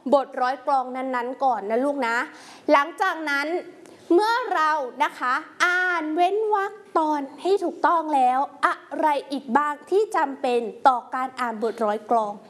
บทร้อยกลองนั้นๆก่อนนะลูกนะหลังจากนั้นเมื่อเรานะคะอ่านเว้นวรรคตอนให้ถูกต้องแล้วอะไรอีกบ้างที่จำเป็นต่อการอ่านบทร้อยกลอง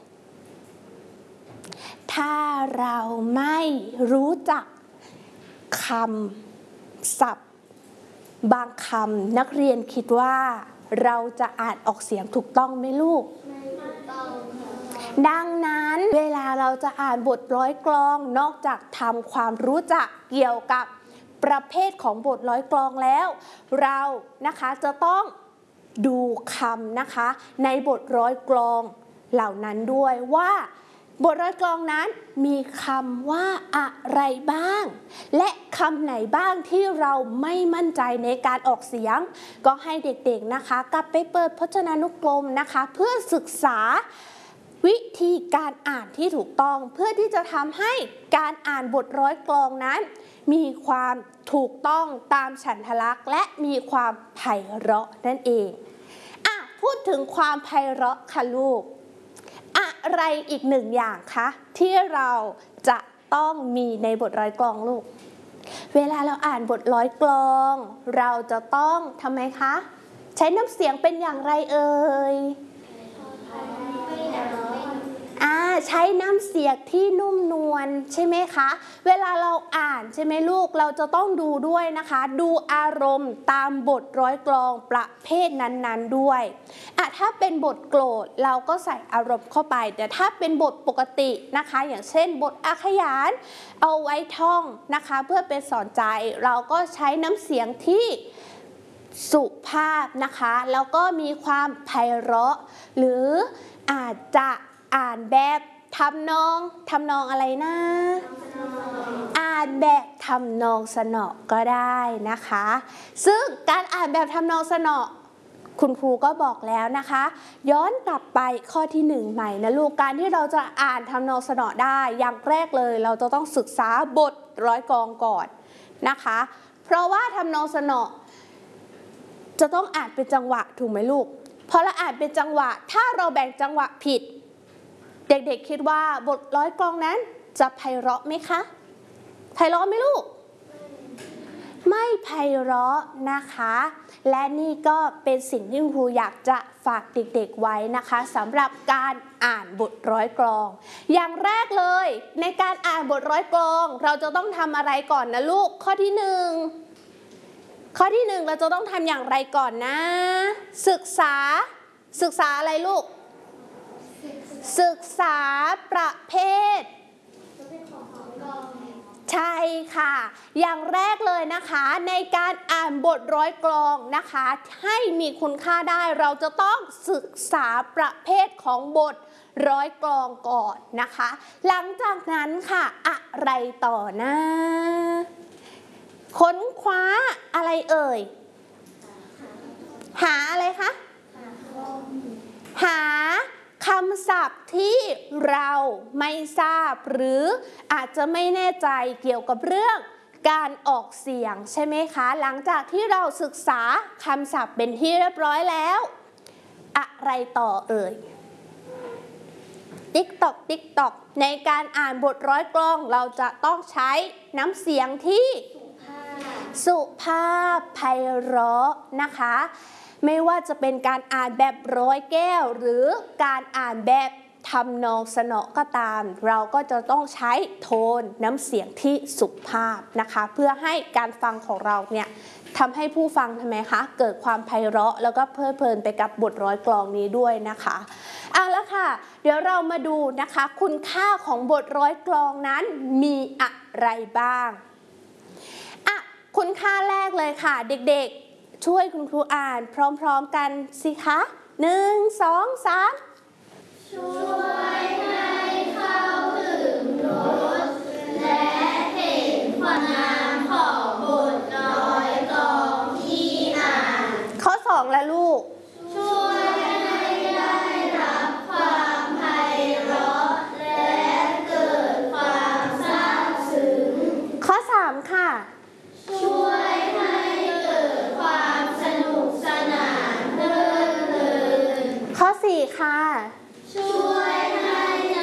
ถ้าเราไม่รู้จักคำศัพท์บางคำนักเรียนคิดว่าเราจะอ่านออกเสียงถูกต้องไหมลูกไม่ถูกต้องดังนั้นเวลาเราจะอ่านบทร้อยกลองนอกจากทำความรู้จักเกี่ยวกับประเภทของบทร้อยกลองแล้วเรานะคะจะต้องดูคำนะคะในบทร้อยกลองเหล่านั้นด้วยว่าบทร้อยกลองนั้นมีคำว่าอะไรบ้างและคำไหนบ้างที่เราไม่มั่นใจในการออกเสียงก็ให้เด็กๆนะคะกลับไปเปิดพจนานุกรมนะคะเพื่อศึกษาวิธีการอ่านที่ถูกต้องเพื่อที่จะทำให้การอ่านบทร้อยกลองนั้นมีความถูกต้องตามฉันทลักษณ์และมีความไพเราะนั่นเองพูดถึงความไพเราะค่ะลูกอะไรอีกหนึ่งอย่างคะที่เราจะต้องมีในบทร้อยกลองลูกเวลาเราอ่านบทร้อยกลองเราจะต้องทำไมคะใช้น้ำเสียงเป็นอย่างไรเอ่ยใช้น้ำเสียงที่นุ่มนวลใช่ไหมคะเวลาเราอ่านใช่ไหมลูกเราจะต้องดูด้วยนะคะดูอารมณ์ตามบทร้อยกลองประเภทนั้นๆด้วยถ้าเป็นบทโกรธเราก็ใส่อารมณ์เข้าไปแต่ถ้าเป็นบทปกตินะคะอย่างเช่นบทอาขยานเอาไว้ท่องนะคะเพื่อเป็นสอนใจเราก็ใช้น้ำเสียงที่สุภาพนะคะแล้วก็มีความไพเราะหรืออาจจะอ่านแบบทำนองอะไรนะอ่านแบบทำนองสนอก็ได้นะคะซึ่งการอ่านแบบทำนองสนอคุณครูก็บอกแล้วนะคะย้อนกลับไปข้อที่1ใหม่นะลูกการที่เราจะอ่านทำนองสนอได้อย่างแรกเลยเราจะต้องศึกษาบทร้อยกลองก่อนนะคะเพราะว่าทำนองสนอจะต้องอ่านเป็นจังหวะถูกไหมลูกพอเราอ่านเป็นจังหวะถ้าเราแบ่งจังหวะผิดเด็กๆคิดว่าบทร้อยกลองนั้นจะไพเราะไหมคะไพเราะไหมลูกไม่ไพเราะนะคะและนี่ก็เป็นสิ่งที่ครูอยากจะฝากเด็กๆไว้นะคะสำหรับการอ่านบทร้อยกลองอย่างแรกเลยในการอ่านบทร้อยกลองเราจะต้องทำอะไรก่อนนะลูกข้อที่1เราจะต้องทำอย่างไรก่อนนะศึกษาอะไรลูกศึกษาประเภทใช่ค่ะอย่างแรกเลยนะคะในการอ่านบทร้อยกลองนะคะให้มีคุณค่าได้เราจะต้องศึกษาประเภทของบทร้อยกลองก่อนนะคะหลังจากนั้นค่ะอะไรต่อนะค้นคว้าอะไรเอ่ยหาอะไรคะหาคำศัพท์ที่เราไม่ทราบหรืออาจจะไม่แน่ใจเกี่ยวกับเรื่องการออกเสียงใช่ไหมคะหลังจากที่เราศึกษาคำศัพท์เป็นที่เรียบร้อยแล้วอะไรต่อเอ่ยติ๊กตอกในการอ่านบทร้อยกลองเราจะต้องใช้น้ำเสียงที่สุภาพไพเราะนะคะไม่ว่าจะเป็นการอ่านแบบร้อยแก้วหรือการอ่านแบบทำนองสนอก็ตามเราก็จะต้องใช้โทนน้ำเสียงที่สุภาพนะคะเพื่อให้การฟังของเราเนี่ยทำให้ผู้ฟังทำไมคะเกิดความไพเราะแล้วก็เพลิดเพลินไปกับบทร้อยกลองนี้ด้วยนะคะแล้วค่ะเดี๋ยวเรามาดูนะคะคุณค่าของบทร้อยกลองนั้นมีอะไรบ้างคุณค่าแรกเลยค่ะเด็กๆช่วยคุณครูอ่านพร้อมๆกันสิคะ1 2 3ช่วยให้เข้าถึงรสและเห็นความงามของบทร้อยกลองที่อ่านข้อ2แล้วลูกช่วยให้ได้รับความไพเราะและเกิดความซาบซึ้งข้อ3ค่ะช่วยให้เกิดความสนุกสนานเพลิดเพลินข้อ4ค่ะช่วยให้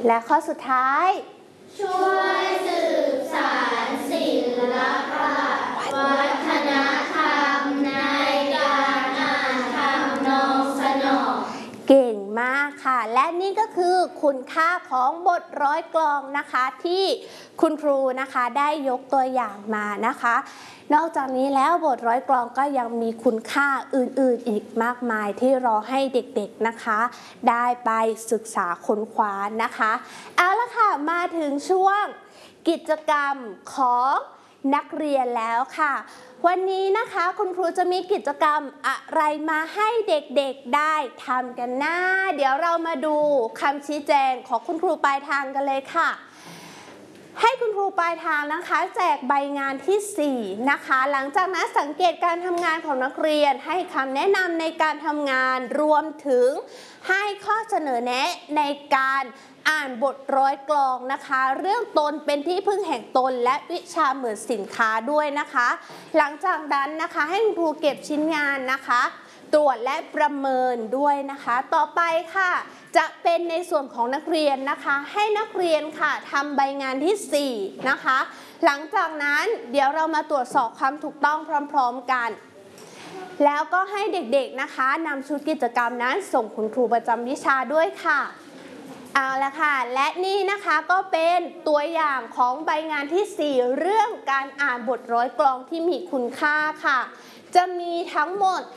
และข้อสุดท้ายช่วยสืบสานศิลปะวัฒนธรรมในการอ่านทำนองสนอเก่งมากค่ะและนี่ก็คือคุณค่าของบทร้อยกลองนะคะที่คุณครูนะคะได้ยกตัวอย่างมานะคะนอกจากนี้แล้วบทร้อยกลองก็ยังมีคุณค่าอื่นๆอีกมากมายที่รอให้เด็กๆนะคะได้ไปศึกษาค้นคว้านะคะเอาละค่ะมาถึงช่วงกิจกรรมของนักเรียนแล้วค่ะวันนี้นะคะคุณครูจะมีกิจกรรมอะไรมาให้เด็กๆได้ทำกันนะเดี๋ยวเรามาดูคำชี้แจงของคุณครูปลายทางกันเลยค่ะให้คุณครูปลายทางนะคะแจกใบงานที่4นะคะหลังจากนั้นสังเกตการทำงานของนักเรียนให้คำแนะนำในการทำงานรวมถึงให้ข้อเสนอแนะในการอ่านบทร้อยกลองนะคะเรื่องตนเป็นที่พึ่งแห่งตนและวิชาเหมือนสินค้าด้วยนะคะหลังจากนั้นนะคะให้คุณครูเก็บชิ้นงานนะคะตรวจและประเมินด้วยนะคะต่อไปค่ะจะเป็นในส่วนของนักเรียนนะคะให้นักเรียนค่ะทำใบงานที่4นะคะหลังจากนั้นเดี๋ยวเรามาตรวจสอบความถูกต้องพร้อมๆกันแล้วก็ให้เด็กๆนะคะนำชุดกิจกรรมนั้นส่งคุณครูประจำวิชาด้วยค่ะเอาละค่ะและนี่นะคะก็เป็นตัวอย่างของใบงานที่4เรื่องการอ่านบทร้อยกลองที่มีคุณค่าค่ะจะมีทั้งหมด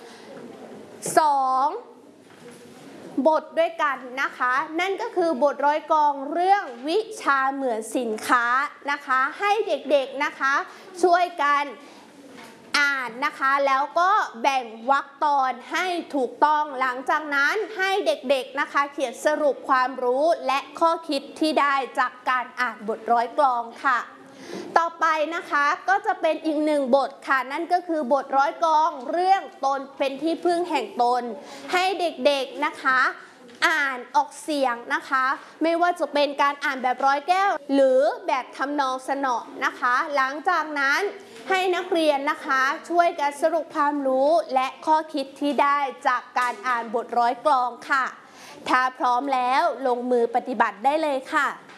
2บทด้วยกันนะคะนั่นก็คือบทร้อยกลองเรื่องวิชาเหมือนสินค้านะคะให้เด็กๆนะคะช่วยกันอ่านนะคะแล้วก็แบ่งวรรคตอนให้ถูกต้องหลังจากนั้นให้เด็กๆนะคะเขียนสรุปความรู้และข้อคิดที่ได้จากการอ่านบทร้อยกลองค่ะต่อไปนะคะก็จะเป็นอีก1บทค่ะนั่นก็คือบทร้อยกลองเรื่องตนเป็นที่พึ่งแห่งตนให้เด็กๆนะคะอ่านออกเสียงนะคะไม่ว่าจะเป็นการอ่านแบบร้อยแก้วหรือแบบทำนองสนอนะคะหลังจากนั้นให้นักเรียนนะคะช่วยกันสรุปความรู้และข้อคิดที่ได้จากการอ่านบทร้อยกลองค่ะถ้าพร้อมแล้วลงมือปฏิบัติได้เลยค่ะ